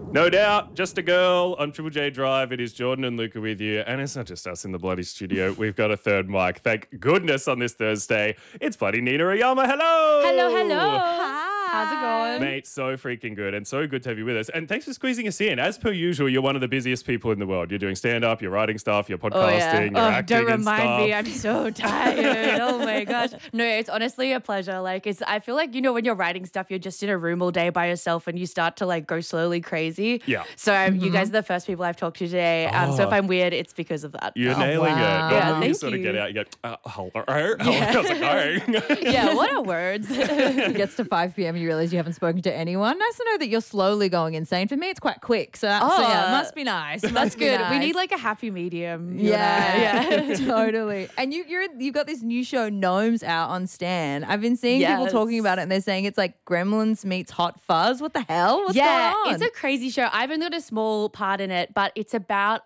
No doubt, just a girl on Triple J Drive. It is Jordan and Luca with you. And it's not just us in the bloody studio. We've got a third mic. Thank goodness on this Thursday. It's bloody Nina Oyama. Hello. Hello. Hi. How's it going? Mate, so freaking good and so good to have you with us. And thanks for squeezing us in. As per usual, you're one of the busiest people in the world. You're doing stand-up, you're writing stuff, you're podcasting, you're acting don't and remind stuff. me. I'm so tired. Oh my gosh. No, it's honestly a pleasure. I feel like, when you're writing stuff, you're just in a room all day by yourself and you start to go slowly crazy. Yeah. So you guys are the first people I've talked to today. So if I'm weird, it's because of that. You're nailing wow. it. Yeah, Normally you thank sort of you. get out, you go, hello. How's it going? Yeah, what are words? It gets to 5 p.m. you realise you haven't spoken to anyone. Nice to know that you're slowly going insane. For me, it's quite quick. So it must be nice. That's good. We need a happy medium. Yeah, totally. And you've got this new show, Gnomes, out on Stan. I've been seeing people Yes. talking about it and they're saying it's like Gremlins meets Hot Fuzz. What the hell? What's going on? It's a crazy show. I've only got a small part in it, but it's about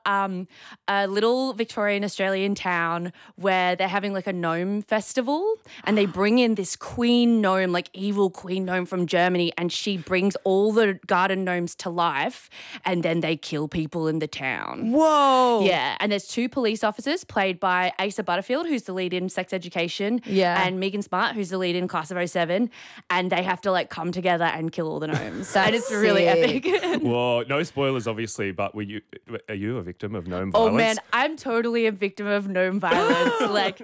a little Victorian Australian town where they're having a gnome festival and they bring in this queen gnome, evil queen gnome from Germany, and she brings all the garden gnomes to life and then they kill people in the town. Whoa. Yeah, and there's two police officers played by Asa Butterfield, who's the lead in Sex Education, Yeah. and Megan Smart, who's the lead in Class of '07, and they have to come together and kill all the gnomes. And it's really sick. epic. Well, no spoilers, obviously, but are you a victim of gnome Oh violence? man, I'm totally a victim of gnome violence.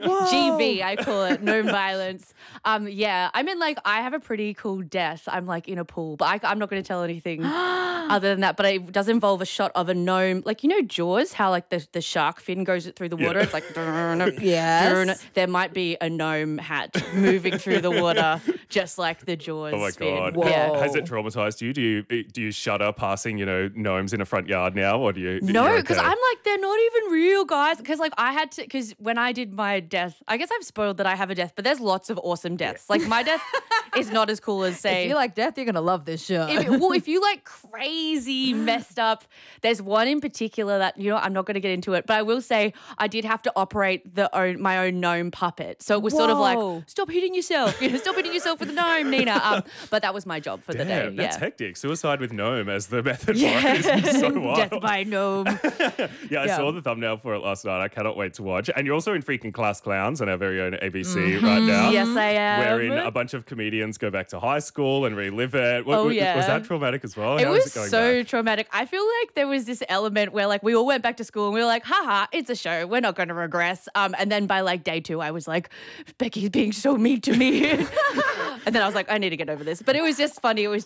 GV, I call it, gnome violence. Yeah, I mean, I have a pretty cool death. I'm in a pool, but I'm not going to tell anything other than that. But it does involve a shot of a gnome, Jaws, how the shark fin goes through the water. Yeah. It's dun, Yes. dun. There might be a gnome hat moving through the water, just like the Jaws. Oh my fin. God. Whoa. Yeah. Has it traumatized you? Do you shudder passing, gnomes in a front yard now, or do you? No, you're because okay? I'm they're not even real, guys. Because I had to, because when I did my death, I guess I've spoiled that I have a death, but there's lots of awesome deaths. My death is not as cool as say. If you like death, you're going to love this show. If you like crazy messed up, there's one in particular that I'm not going to get into it, but I will say I did have to operate my own gnome puppet, so it was sort Whoa. of stop hitting yourself, stop hitting yourself with a gnome, Nina. But that was my job for the day. Damn, that's Yeah. hectic. Suicide with gnome as the method Yeah. for it is so wild. Death by gnome. Yeah, I saw the thumbnail for it last night. I cannot wait to watch. And you're also in freaking Class Clowns on our very own ABC right now. Yes, I am. Wherein a bunch of comedians go back to high school and relive it. Oh, yeah. Was that traumatic as well? It How was is it going so back? traumatic. I feel like there was this element where we all went back to school and we were like, haha, it's a show. We're not going to regress. And then by day 2, I was like, Becky's being so mean to me. And then I was like, I need to get over this. But it was just funny. It was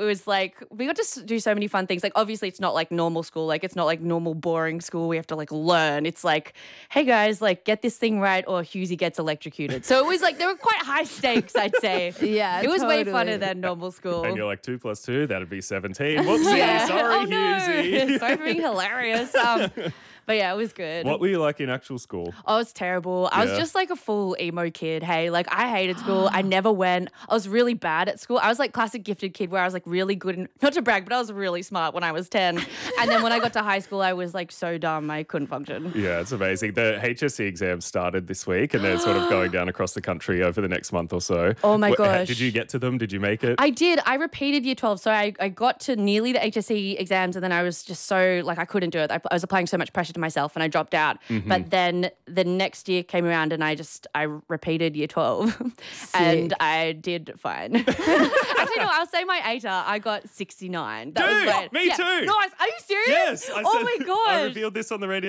we got to do so many fun things. Obviously it's not normal school. It's not normal boring school. We have to learn. It's hey guys, get this thing right or Husey gets electrocuted. So it was they were quite high stakes, I'd say. Yeah, It was way totally. funner than normal school. And you're like, 2 + 2, that'd be 17. Whoopsie, sorry, Oh, no. Husey. Sorry for being hilarious. But yeah, it was good. What were you like in actual school? Oh, it was terrible. I was Yeah. just a full emo kid. Hey, I hated school. I never went. I was really bad at school. I was classic gifted kid where I was really good and not to brag, but I was really smart when I was 10. And then when I got to high school, I was so dumb I couldn't function. Yeah, it's amazing. The HSC exams started this week and they're sort of going down across the country over the next month or so. Oh my gosh. Did you get to them? Did you make it? I did. I repeated year 12. So I got to nearly the HSC exams and then I was just so, I couldn't do it. I was applying so much pressure to myself and I dropped out. But then the next year came around and I repeated year 12 and I did fine. Actually, no, I'll say my ATAR. I got 69. That was Dude, great. me too. Nice. Are you serious? Yes. Oh my I gosh. revealed this on the radio